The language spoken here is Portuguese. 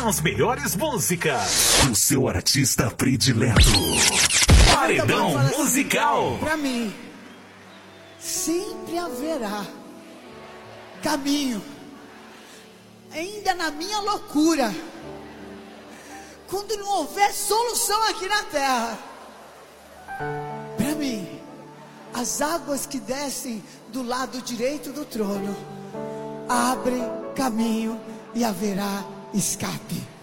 as melhores músicas. O seu artista predileto. Paredão musical. Assim, pra mim, sempre haverá caminho, ainda na minha loucura, quando não houver solução aqui na terra. Pra mim, as águas que descem do lado direito do trono abrem caminho e haverá escape.